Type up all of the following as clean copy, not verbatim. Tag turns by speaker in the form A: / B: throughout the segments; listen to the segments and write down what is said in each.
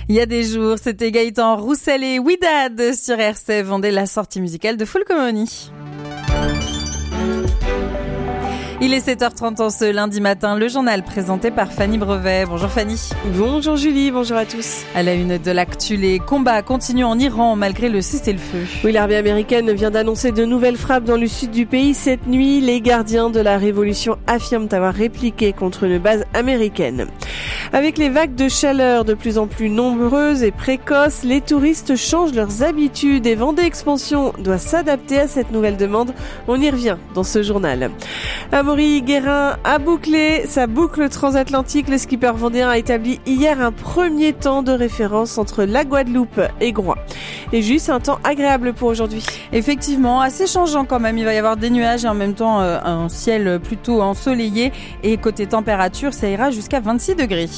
A: Il y a des jours, c'était Gaëtan Roussel et Ouidad sur RCF Vendée, la sortie musicale de Fulcomoni. Il est 7h30 en ce lundi matin, le journal présenté par Fanny Brevet. Bonjour Fanny.
B: Bonjour Julie, bonjour à tous.
A: À la une de l'actu, les combats continuent en Iran malgré le cessez-le-feu.
B: Oui, l'armée américaine vient d'annoncer de nouvelles frappes dans le sud du pays. Cette nuit, les gardiens de la révolution affirment avoir répliqué contre une base américaine. Avec les vagues de chaleur de plus en plus nombreuses et précoces, les touristes changent leurs habitudes et Vendée Expansion doit s'adapter à cette nouvelle demande. On y revient dans ce journal. Amaury Guérin a bouclé sa boucle transatlantique. Le skipper vendéen a établi hier un premier temps de référence entre la Guadeloupe et Groix. Et juste un temps agréable pour aujourd'hui.
A: Effectivement, assez changeant quand même. Il va y avoir des nuages et en même temps un ciel plutôt ensoleillé. Et côté température, ça ira jusqu'à 26 degrés.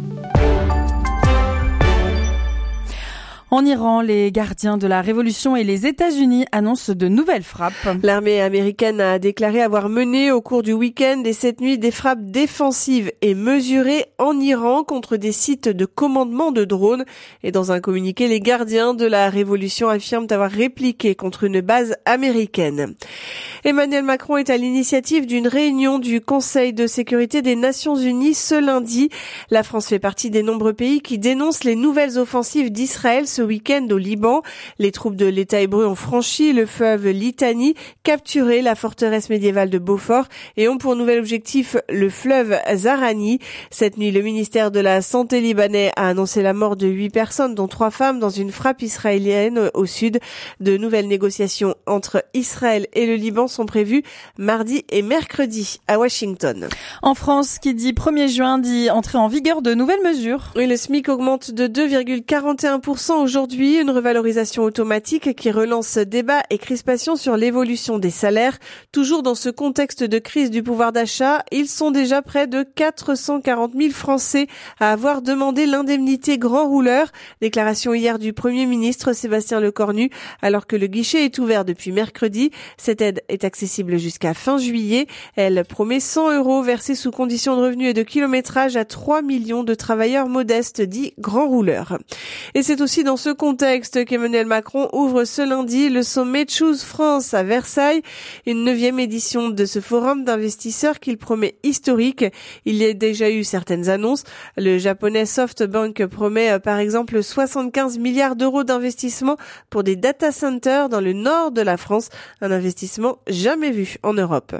A: En Iran, les gardiens de la révolution et les États-Unis annoncent de nouvelles frappes.
B: L'armée américaine a déclaré avoir mené au cours du week-end et cette nuit des frappes défensives et mesurées en Iran contre des sites de commandement de drones. Et dans un communiqué, les gardiens de la révolution affirment avoir répliqué contre une base américaine. Emmanuel Macron est à l'initiative d'une réunion du Conseil de sécurité des Nations Unies ce lundi. La France fait partie des nombreux pays qui dénoncent les nouvelles offensives d'Israël ce week-end au Liban. Les troupes de l'État hébreu ont franchi le fleuve Litani, capturé la forteresse médiévale de Beaufort et ont pour nouvel objectif le fleuve Zahrani. Cette nuit, le ministère de la Santé libanais a annoncé la mort de 8 personnes, dont 3 femmes, dans une frappe israélienne au sud. De nouvelles négociations entre Israël et le Liban sont prévues mardi et mercredi à Washington.
A: En France, qui dit 1er juin dit entrée en vigueur de nouvelles mesures.
B: Oui, le SMIC augmente de 2,41% aujourd'hui, une revalorisation automatique qui relance débat et crispation sur l'évolution des salaires. Toujours dans ce contexte de crise du pouvoir d'achat, ils sont déjà près de 440 000 Français à avoir demandé l'indemnité grand rouleur. Déclaration hier du Premier ministre Sébastien Lecornu, alors que le guichet est ouvert depuis mercredi. Cette aide est accessible jusqu'à fin juillet. Elle promet 100 € versés sous conditions de revenus et de kilométrage à 3 millions de travailleurs modestes dits grands rouleurs. Et c'est aussi dans ce contexte qu'Emmanuel Macron ouvre ce lundi le sommet Choose France à Versailles, une 9e édition de ce forum d'investisseurs qu'il promet historique. Il y a déjà eu certaines annonces. Le japonais SoftBank promet par exemple 75 milliards d'euros d'investissement pour des data centers dans le nord de la France, un investissement jamais vu en Europe.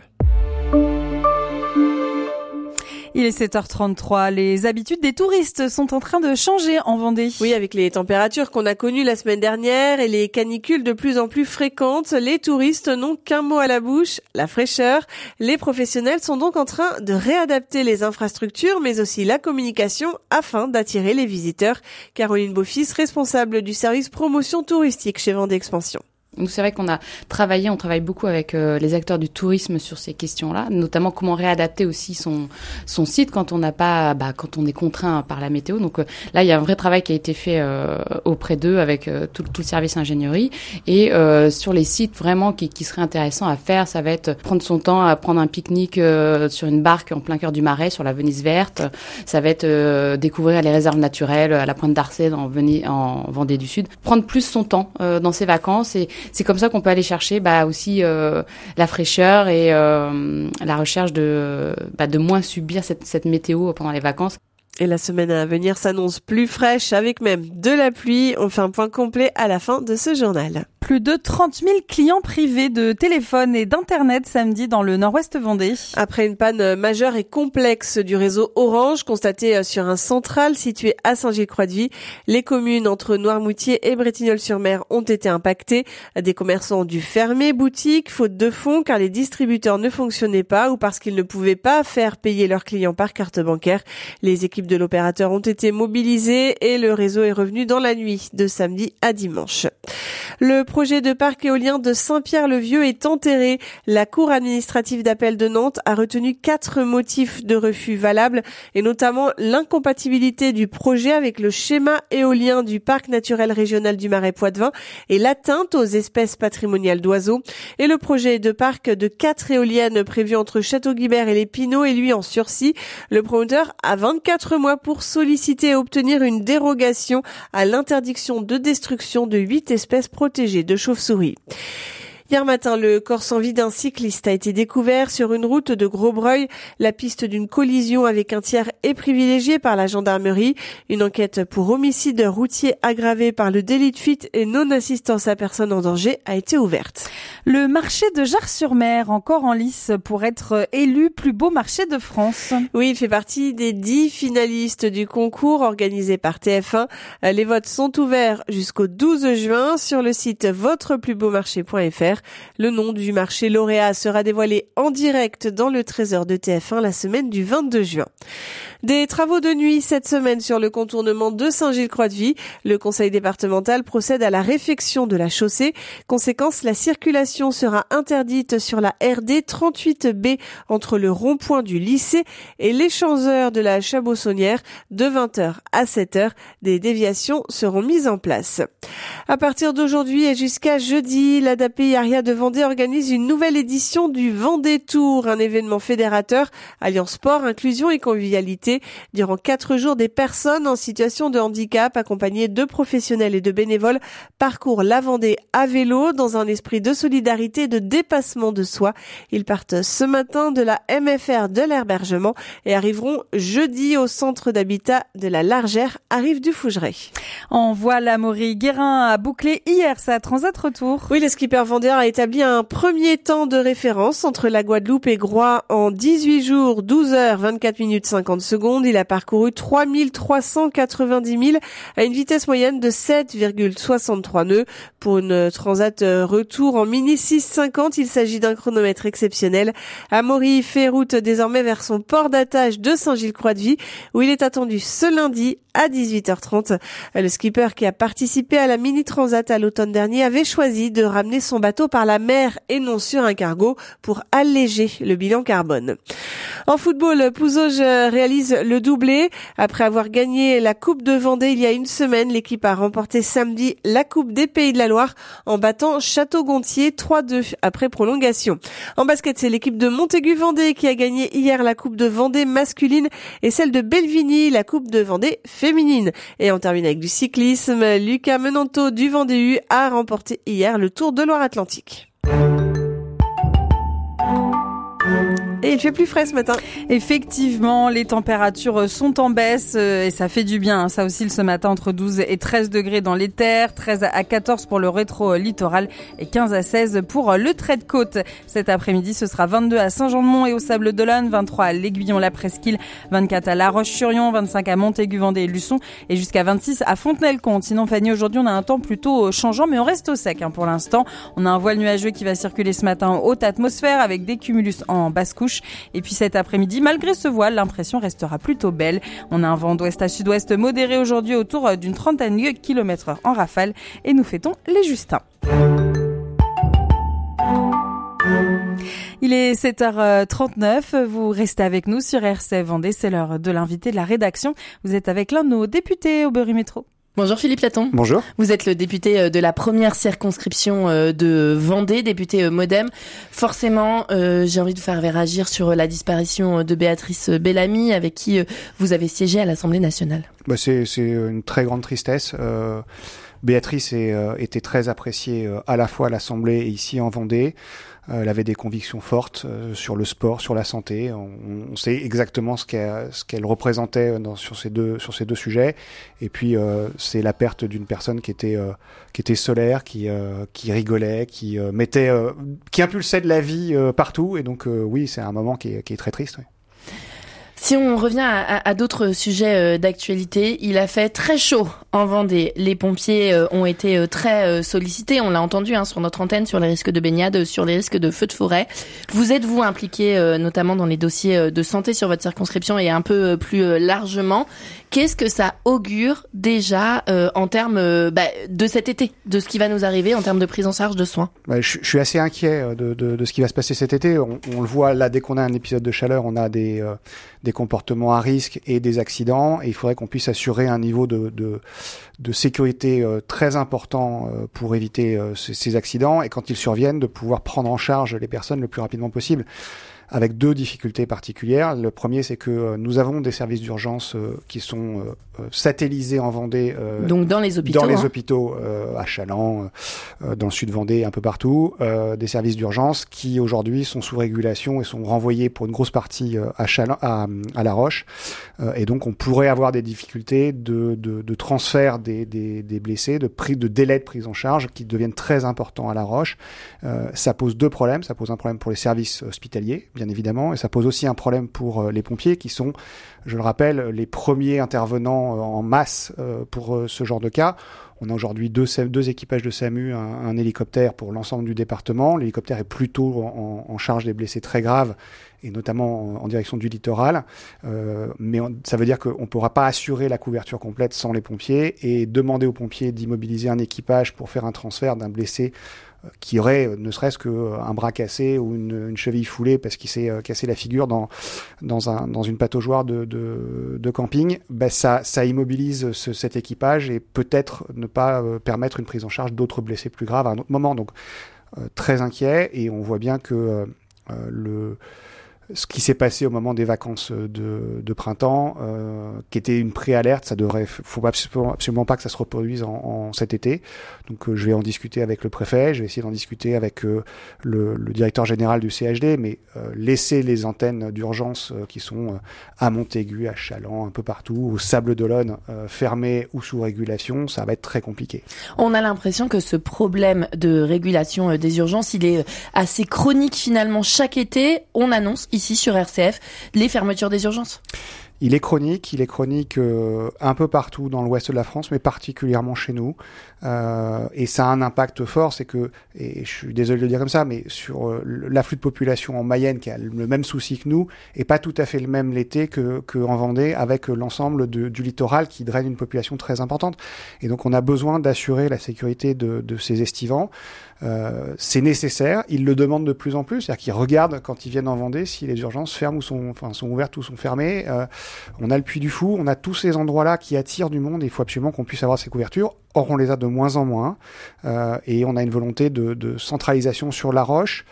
A: Il est 7h33. Les habitudes des touristes sont en train de changer en Vendée.
B: Oui, avec les températures qu'on a connues la semaine dernière et les canicules de plus en plus fréquentes, les touristes n'ont qu'un mot à la bouche, la fraîcheur. Les professionnels sont donc en train de réadapter les infrastructures, mais aussi la communication afin d'attirer les visiteurs. Caroline Beaufils, responsable du service promotion touristique chez Vendée Expansion.
C: Donc c'est vrai qu'on on travaille beaucoup avec les acteurs du tourisme sur ces questions-là, notamment comment réadapter aussi son site quand on n'a pas, quand on est contraint par la météo. Donc là, il y a un vrai travail qui a été fait auprès d'eux avec tout le service ingénierie. Et sur les sites vraiment qui seraient intéressants à faire, ça va être prendre son temps à prendre un pique-nique sur une barque en plein cœur du Marais, sur la Venise verte. Ça va être découvrir les réserves naturelles à la Pointe d'Arcet en Vendée du Sud. Prendre plus son temps dans ses vacances et c'est comme ça qu'on peut aller chercher aussi la fraîcheur et la recherche de moins subir cette météo pendant les vacances.
B: Et la semaine à venir s'annonce plus fraîche avec même de la pluie. On fait un point complet à la fin de ce journal.
A: Plus de 30 000 clients privés de téléphone et d'internet samedi dans le nord-ouest Vendée.
B: Après une panne majeure et complexe du réseau Orange constatée sur un central situé à Saint-Gilles-Croix-de-Vie, les communes entre Noirmoutier et Bretignolles-sur-Mer ont été impactées. Des commerçants ont dû fermer boutique faute de fonds car les distributeurs ne fonctionnaient pas ou parce qu'ils ne pouvaient pas faire payer leurs clients par carte bancaire. Les équipes de l'opérateur ont été mobilisées et le réseau est revenu dans la nuit de samedi à dimanche. Le projet de parc éolien de Saint-Pierre-le-Vieux est enterré. La Cour administrative d'appel de Nantes a retenu 4 motifs de refus valables et notamment l'incompatibilité du projet avec le schéma éolien du parc naturel régional du Marais Poitevin et l'atteinte aux espèces patrimoniales d'oiseaux. Et le projet de parc de 4 éoliennes prévues entre Château-Guibert et les Pinots est lui en sursis. Le promoteur a 24 mois pour solliciter et obtenir une dérogation à l'interdiction de destruction de 8 espèces protégées de chauves-souris. Hier matin, le corps sans vie d'un cycliste a été découvert sur une route de Grosbreuil. La piste d'une collision avec un tiers est privilégiée par la gendarmerie. Une enquête pour homicide routier aggravé par le délit de fuite et non-assistance à personne en danger a été ouverte.
A: Le marché de Jars-sur-Mer, encore en lice pour être élu plus beau marché de France.
B: Oui, il fait partie des 10 finalistes du concours organisé par TF1. Les votes sont ouverts jusqu'au 12 juin sur le site votreplusbeaumarché.fr. Le nom du marché lauréat sera dévoilé en direct dans le Trésor de TF1 la semaine du 22 juin. Des travaux de nuit cette semaine sur le contournement de Saint-Gilles-Croix-de-Vie. Le conseil départemental procède à la réfection de la chaussée. Conséquence, la circulation sera interdite sur la RD 38B entre le rond-point du lycée et l'échangeur de la Chabossonnière de 20h à 7h. Des déviations seront mises en place. À partir d'aujourd'hui et jusqu'à jeudi, l'ADAPI Aria de Vendée organise une nouvelle édition du Vendée Tour, un événement fédérateur alliant sport, inclusion et convivialité. Durant 4 jours, des personnes en situation de handicap, accompagnées de professionnels et de bénévoles, parcourent la Vendée à vélo dans un esprit de solidarité et de dépassement de soi. Ils partent ce matin de la MFR de l'Herbergement et arriveront jeudi au centre d'habitat de la Largère à Rive-du-Fougeray.
A: En voile, Amaury Guérin a bouclé hier sa Transat Retour.
B: Oui, le skipper vendéen a établi un premier temps de référence entre la Guadeloupe et Groix en 18 jours, 12 heures, 24 minutes 50 secondes. Il a parcouru 3390 milles à une vitesse moyenne de 7,63 nœuds. Pour une Transat Retour en mini 650, il s'agit d'un chronomètre exceptionnel. Amaury fait route désormais vers son port d'attache de Saint-Gilles-Croix-de-Vie où il est attendu ce lundi à 18h30. Le skipper qui a participé à la mini transat à l'automne dernier avait choisi de ramener son bateau par la mer et non sur un cargo pour alléger le bilan carbone. En football, Pouzauges réalise le doublé. Après avoir gagné la Coupe de Vendée il y a une semaine, l'équipe a remporté samedi la Coupe des Pays de la Loire en battant Château-Gontier 3-2 après prolongation. En basket, c'est l'équipe de Montaigu-Vendée qui a gagné hier la Coupe de Vendée masculine et celle de Belvigny, la Coupe de Vendée féminine. Et on termine avec du cyclisme. Lucas Menanto du Vendée U a remporté hier le Tour de Loire-Atlantique. Et il fait plus frais ce matin.
A: Effectivement, les températures sont en baisse et ça fait du bien. Ça oscille ce matin entre 12 et 13 degrés dans les terres, 13 à 14 pour le rétro-littoral et 15 à 16 pour le trait de côte. Cet après-midi, ce sera 22 à Saint-Jean-de-Mont et au Sable-d'Olonne, 23 à l'Aiguillon-la-Presqu'île, 24 à La Roche-sur-Yon, 25 à Montaigu-Vendée et Luçon et jusqu'à 26 à Fontenay-le-Comte. Sinon, Fanny, aujourd'hui, on a un temps plutôt changeant, mais on reste au sec pour l'instant. On a un voile nuageux qui va circuler ce matin en haute atmosphère avec des cumulus en basse couche. Et puis cet après-midi, malgré ce voile, l'impression restera plutôt belle. On a un vent d'ouest à sud-ouest modéré aujourd'hui autour d'une trentaine de km/h en rafale et nous fêtons les Justins. Il est 7h39, vous restez avec nous sur RCF Vendée, c'est l'heure de l'invité de la rédaction. Vous êtes avec l'un de nos députés au Berry Métro.
D: Bonjour Philippe Laton.
E: Bonjour.
D: Vous êtes le député de la première circonscription de Vendée, député MoDem. Forcément, j'ai envie de vous faire réagir sur la disparition de Béatrice Bellamy, avec qui vous avez siégé à l'Assemblée nationale.
E: C'est une très grande tristesse. Béatrice était très appréciée à la fois à l'Assemblée et ici en Vendée. Elle avait des convictions fortes sur le sport, sur la santé. On sait exactement ce qu'elle représentait sur ces deux sujets. Et puis c'est la perte d'une personne qui était solaire, qui rigolait, qui impulsait de la vie partout. Et donc oui, c'est un moment qui est très triste. Oui.
D: Si on revient à d'autres sujets d'actualité, il a fait très chaud en Vendée. Les pompiers ont été très sollicités, on l'a entendu sur notre antenne, sur les risques de baignade, sur les risques de feux de forêt. Vous êtes-vous impliqué notamment dans les dossiers de santé sur votre circonscription et un peu plus largement? Qu'est-ce que ça augure déjà en termes de cet été, de ce qui va nous arriver en termes de prise en charge de soins?
E: Je suis assez inquiet de ce qui va se passer cet été. On le voit là, dès qu'on a un épisode de chaleur, on a des comportements à risque et des accidents, et il faudrait qu'on puisse assurer un niveau de sécurité très important pour éviter ces accidents, et quand ils surviennent, de pouvoir prendre en charge les personnes le plus rapidement possible, avec 2 difficultés particulières. Le premier, c'est que nous avons des services d'urgence qui sont satellisés en Vendée.
D: Donc dans les hôpitaux.
E: Dans les hôpitaux, à Chaland, dans le sud Vendée, un peu partout. Des services d'urgence qui, aujourd'hui, sont sous régulation et sont renvoyés pour une grosse partie à Chaland, à La Roche. Et donc, on pourrait avoir des difficultés de transfert des blessés, de délai de prise en charge qui deviennent très importants à La Roche. Ça pose 2 problèmes. Ça pose un problème pour les services hospitaliers, bien évidemment, et ça pose aussi un problème pour les pompiers qui sont, je le rappelle, les premiers intervenants en masse pour ce genre de cas. On a aujourd'hui 2 équipages de SAMU, un hélicoptère pour l'ensemble du département. L'hélicoptère est plutôt en charge des blessés très graves, et notamment en direction du littoral. Mais ça veut dire qu'on ne pourra pas assurer la couverture complète sans les pompiers, et demander aux pompiers d'immobiliser un équipage pour faire un transfert d'un blessé qui aurait ne serait-ce qu'un bras cassé ou une cheville foulée parce qu'il s'est cassé la figure dans une pataugeoire de camping, ça immobilise cet équipage, et peut-être ne pas permettre une prise en charge d'autres blessés plus graves à un autre moment. Donc très inquiet, et on voit bien que ce qui s'est passé au moment des vacances de printemps, qui était une préalerte, faut absolument pas que ça se reproduise en cet été. Donc je vais en discuter avec le préfet, je vais essayer d'en discuter avec le directeur général du CHD, mais laisser les antennes d'urgence qui sont à Montaigu, à Chaland, un peu partout, au Sables-d'Olonne, fermées ou sous régulation, ça va être très compliqué.
D: On a l'impression que ce problème de régulation des urgences, il est assez chronique finalement. Chaque été, on annonce ici sur RCF les fermetures des urgences.
E: Il est chronique un peu partout dans l'ouest de la France, mais particulièrement chez nous. Et ça a un impact fort, et je suis désolé de le dire comme ça, mais sur l'afflux de population en Mayenne, qui a le même souci que nous, et pas tout à fait le même l'été qu'en Vendée, avec l'ensemble du littoral qui draine une population très importante. Et donc on a besoin d'assurer la sécurité de ces estivants. C'est nécessaire, ils le demandent de plus en plus, c'est-à-dire qu'ils regardent quand ils viennent en Vendée si les urgences ferment sont ouvertes ou sont fermées. On a le Puy du Fou, on a tous ces endroits-là qui attirent du monde, et il faut absolument qu'on puisse avoir ces couvertures. Or, on les a de moins en moins, et on a une volonté de centralisation sur La Roche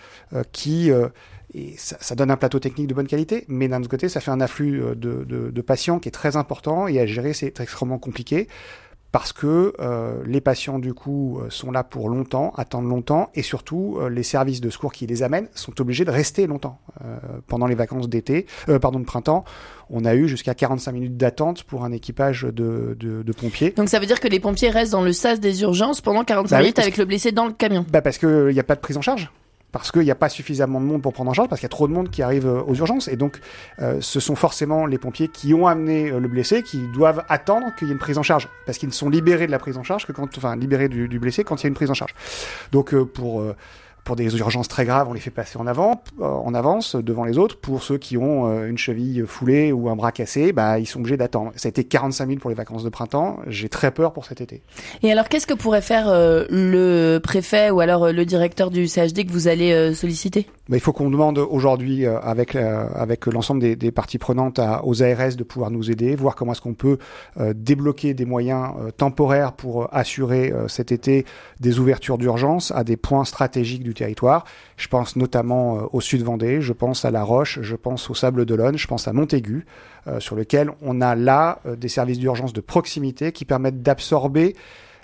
E: et ça donne un plateau technique de bonne qualité, mais d'un autre côté, ça fait un afflux de patients qui est très important, et à gérer, c'est extrêmement compliqué. Parce que les patients, du coup, sont là pour longtemps, attendent longtemps, et surtout, les services de secours qui les amènent sont obligés de rester longtemps. Pendant les vacances de printemps, on a eu jusqu'à 45 minutes d'attente pour un équipage de pompiers.
D: Donc ça veut dire que les pompiers restent dans le sas des urgences pendant 45 minutes avec le blessé dans le camion.
E: Parce qu'il n'y a pas de prise en charge. Parce qu'il n'y a pas suffisamment de monde pour prendre en charge, parce qu'il y a trop de monde qui arrive aux urgences. Et donc, ce sont forcément les pompiers qui ont amené le blessé qui doivent attendre qu'il y ait une prise en charge. Parce qu'ils ne sont libérés de la prise en charge libérés du blessé quand il y a une prise en charge. Donc, pour des urgences très graves, on les fait passer en avance devant les autres. Pour ceux qui ont une cheville foulée ou un bras cassé, ils sont obligés d'attendre. Ça a été 45 minutes pour les vacances de printemps. J'ai très peur pour cet été.
D: Et alors, qu'est-ce que pourrait faire le préfet ou alors le directeur du CHD que vous allez solliciter ?
E: Il faut qu'on demande aujourd'hui, avec l'ensemble des parties prenantes, aux ARS de pouvoir nous aider, voir comment est-ce qu'on peut débloquer des moyens temporaires pour assurer cet été des ouvertures d'urgence à des points stratégiques du territoire. Je pense notamment au sud Vendée, je pense à La Roche, je pense au Sables-d'Olonne, je pense à Montaigu, sur lequel on a là des services d'urgence de proximité qui permettent d'absorber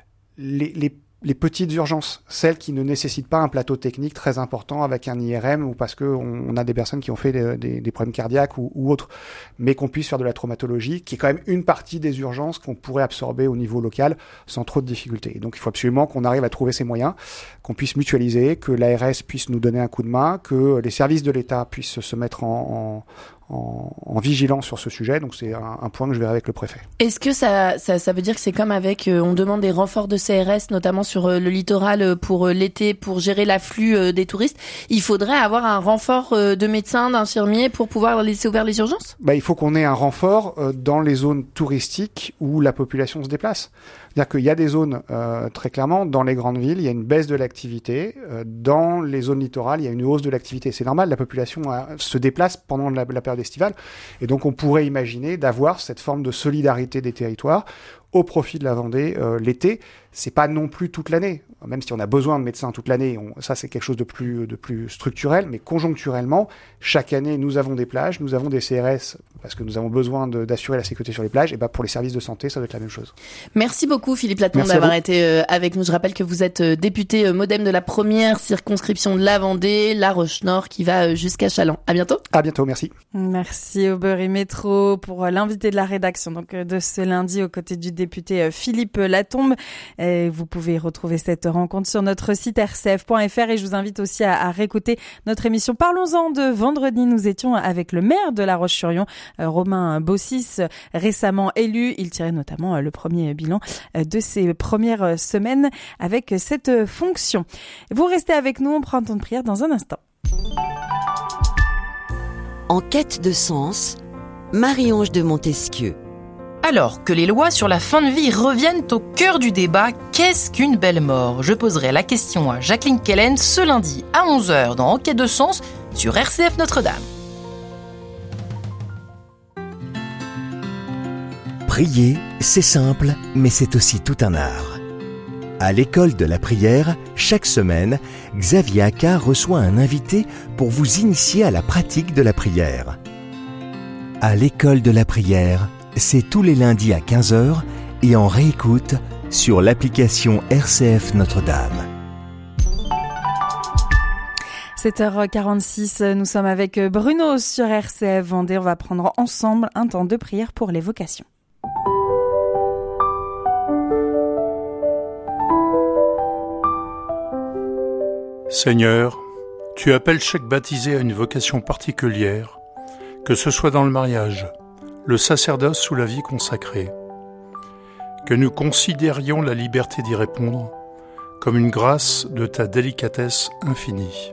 E: les petites urgences, celles qui ne nécessitent pas un plateau technique très important avec un IRM, ou parce qu'on a des personnes qui ont fait des problèmes cardiaques ou autres, mais qu'on puisse faire de la traumatologie, qui est quand même une partie des urgences qu'on pourrait absorber au niveau local sans trop de difficultés. Et donc il faut absolument qu'on arrive à trouver ces moyens, qu'on puisse mutualiser, que l'ARS puisse nous donner un coup de main, que les services de l'État puissent se mettre en en vigilance sur ce sujet. Donc c'est un point que je verrai avec le préfet.
D: Est-ce que ça veut dire que c'est comme avec, on demande des renforts de CRS, notamment sur le littoral pour l'été, pour gérer l'afflux des touristes. Il faudrait avoir un renfort de médecins, d'infirmiers pour pouvoir laisser ouvert les urgences ?
E: Il faut qu'on ait un renfort dans les zones touristiques où la population se déplace. C'est-à-dire qu'il y a des zones, très clairement, dans les grandes villes, il y a une baisse de l'activité. Dans les zones littorales, il y a une hausse de l'activité. C'est normal, la population se déplace pendant la période estivale. Et donc, on pourrait imaginer d'avoir cette forme de solidarité des territoires au profit de la Vendée l'été. C'est pas non plus toute l'année, même si on a besoin de médecins toute l'année. Ça, c'est quelque chose de plus structurel, mais conjoncturellement, chaque année, nous avons des plages, nous avons des CRS, parce que nous avons besoin d'assurer la sécurité sur les plages. Et pour les services de santé, ça doit être la même chose.
D: Merci beaucoup, Philippe Latombe, d'avoir été avec nous. Je rappelle que vous êtes député MoDem de la première circonscription de la Vendée, La Roche-Nord, qui va jusqu'à Challans. À bientôt.
E: À bientôt, merci.
A: Merci Aubry Métro pour l'invité de la rédaction donc de ce lundi aux côtés du député Philippe Latombe. Et vous pouvez retrouver cette rencontre sur notre site rcf.fr et je vous invite aussi à réécouter notre émission Parlons-en de vendredi. Nous étions avec le maire de La Roche-sur-Yon, Romain Bossis, récemment élu. Il tirait notamment le premier bilan de ses premières semaines avec cette fonction. Vous restez avec nous, on prend un temps de prière dans un instant.
F: En quête de sens, Marie-Ange de Montesquieu.
G: Alors que les lois sur la fin de vie reviennent au cœur du débat, qu'est-ce qu'une belle mort ? Je poserai la question à Jacqueline Kellen ce lundi à 11h dans Enquête de sens sur RCF Notre-Dame.
H: Prier, c'est simple, mais c'est aussi tout un art. À l'école de la prière, chaque semaine, Xavier Accard reçoit un invité pour vous initier à la pratique de la prière. À l'école de la prière, c'est tous les lundis à 15h et en réécoute sur l'application RCF Notre-Dame.
A: 7h46, nous sommes avec Bruno sur RCF Vendée. On va prendre ensemble un temps de prière pour les vocations.
I: Seigneur, tu appelles chaque baptisé à une vocation particulière, que ce soit dans le mariage, le sacerdoce ou la vie consacrée. Que nous considérions la liberté d'y répondre comme une grâce de ta délicatesse infinie.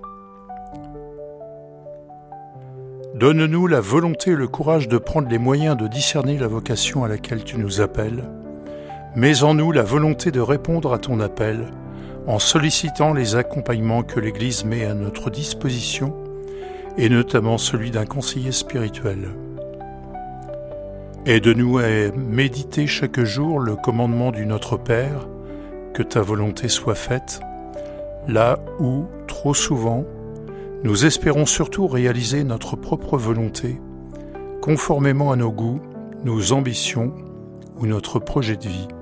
I: Donne-nous la volonté et le courage de prendre les moyens de discerner la vocation à laquelle tu nous appelles. Mets en nous la volonté de répondre à ton appel en sollicitant les accompagnements que l'Église met à notre disposition et notamment celui d'un conseiller spirituel. Aide-nous à méditer chaque jour le commandement du Notre Père, que ta volonté soit faite, là où, trop souvent, nous espérons surtout réaliser notre propre volonté, conformément à nos goûts, nos ambitions ou notre projet de vie.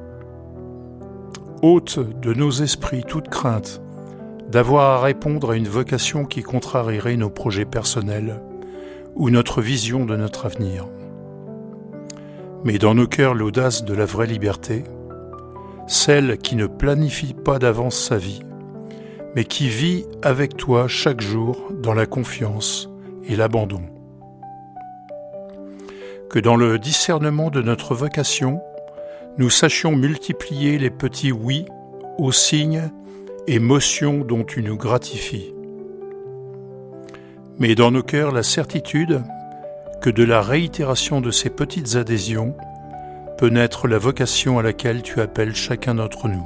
I: Ôte de nos esprits toute crainte d'avoir à répondre à une vocation qui contrarierait nos projets personnels ou notre vision de notre avenir. Mais dans nos cœurs l'audace de la vraie liberté, celle qui ne planifie pas d'avance sa vie, mais qui vit avec toi chaque jour dans la confiance et l'abandon. Que dans le discernement de notre vocation, nous sachions multiplier les petits oui aux signes et motions dont tu nous gratifies. Mais dans nos cœurs la certitude que de la réitération de ces petites adhésions peut naître la vocation à laquelle tu appelles chacun d'entre nous.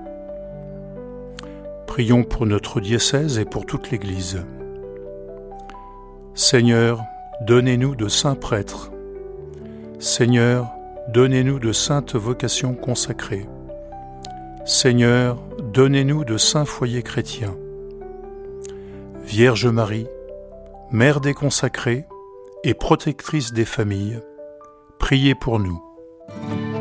I: Prions pour notre diocèse et pour toute l'Église. Seigneur, donnez-nous de saints prêtres. Seigneur, donnez-nous de saintes vocations consacrées. Seigneur, donnez-nous de saints foyers chrétiens. Vierge Marie, Mère des consacrés et protectrice des familles, priez pour nous.